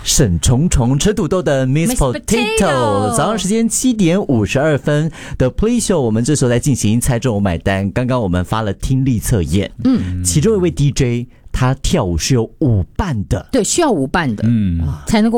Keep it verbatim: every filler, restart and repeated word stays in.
沈重重吃土豆的 Miss Miss Potato， Potato 早上时间七点五十二分的 Play Show， 我们这时候在进行猜中我买单。刚刚我们发了听力测验，嗯，其中一位 D J 他跳舞是有舞伴的， 对，需要舞伴的， 嗯， 才能够